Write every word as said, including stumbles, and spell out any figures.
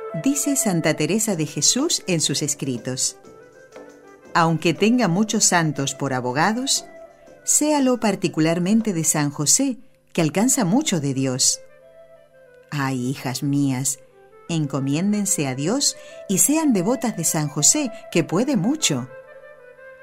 Dice Santa Teresa de Jesús en sus escritos: aunque tenga muchos santos por abogados, séalo particularmente de San José, que alcanza mucho de Dios. Ay, hijas mías, encomiéndense a Dios y sean devotas de San José, que puede mucho.